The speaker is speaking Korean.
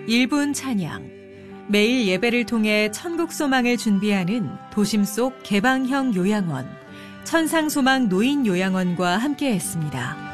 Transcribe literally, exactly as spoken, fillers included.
일 분 찬양. 매일 예배를 통해 천국 소망을 준비하는 도심 속 개방형 요양원, 천상소망 노인 요양원과 함께했습니다.